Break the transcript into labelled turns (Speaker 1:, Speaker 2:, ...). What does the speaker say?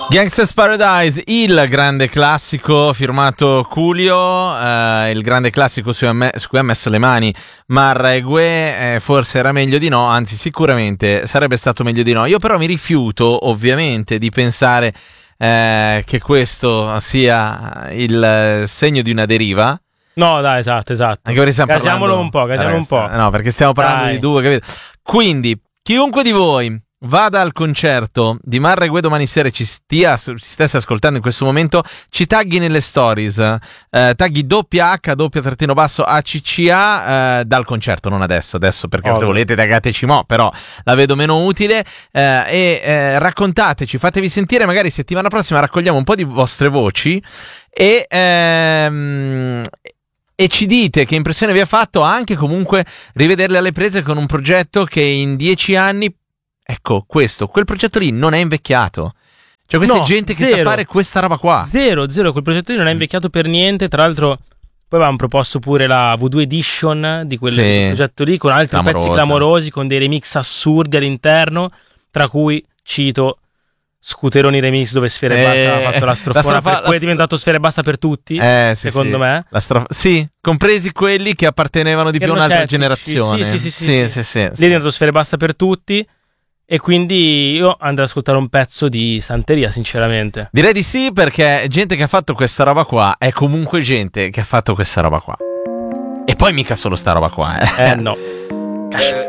Speaker 1: Gangsta's Paradise, il grande classico firmato Coolio, il grande classico su cui ha messo le mani Marrague. Forse era meglio di no, anzi sicuramente sarebbe stato meglio di no. Io però mi rifiuto ovviamente di pensare che questo sia il segno di una deriva.
Speaker 2: No, dai, esatto.
Speaker 1: Anche perché stiamo
Speaker 2: Gasiamolo un po'.
Speaker 1: No, perché stiamo parlando di due, capito? Quindi, chiunque di voi vada al concerto di Marrague domani sera e ci stesse ascoltando in questo momento, ci tagghi nelle stories, tagghi WH_ACCA dal concerto, non adesso perché se volete taggateci però la vedo meno utile, e raccontateci, fatevi sentire, magari settimana prossima raccogliamo un po' di vostre voci e ci dite che impressione vi ha fatto anche comunque rivederle alle prese con un progetto che in 10 anni, ecco, quel progetto lì non è invecchiato. Cioè questa è gente che sa fare questa roba qua. Zero,
Speaker 2: quel progetto lì non è invecchiato per niente. Tra l'altro poi avevamo proposto pure la Voodoo Edition di quel progetto lì, con altri pezzi clamorosi, con dei remix assurdi all'interno, tra cui, cito, Scooteroni Remix, dove Sfera Ebbasta ha fatto la strofona, per cui è diventato Sfera Ebbasta per tutti, secondo me.
Speaker 1: Sì, compresi quelli che appartenevano di più a un'altra generazione. Sì. Lì
Speaker 2: è diventato Sfera Ebbasta per tutti. E quindi io andrei ad ascoltare un pezzo di Santeria, sinceramente.
Speaker 1: Direi di sì, perché gente che ha fatto questa roba qua è comunque gente che ha fatto questa roba qua. E poi mica solo sta roba qua,
Speaker 2: no.